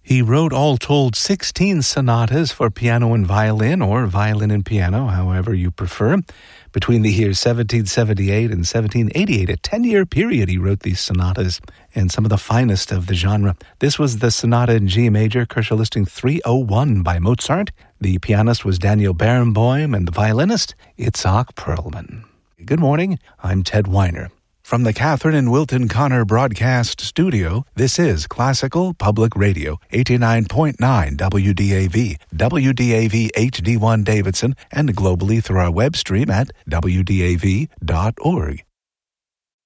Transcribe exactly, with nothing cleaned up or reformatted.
He wrote all told sixteen sonatas for piano and violin, or violin and piano, however you prefer. Between the years seventeen seventy-eight and seventeen eighty-eight, a ten-year period, he wrote these sonatas, and some of the finest of the genre. This was the Sonata in G Major, Kershaw Listing three oh one by Mozart. The pianist was Daniel Barenboim, and the violinist, Itzhak Perlman. Good morning, I'm Ted Weiner. From the Catherine and Wilton Connor Broadcast Studio, this is Classical Public Radio, eighty-nine point nine W D A V, W D A V H D one Davidson, and globally through our web stream at W D A V dot org.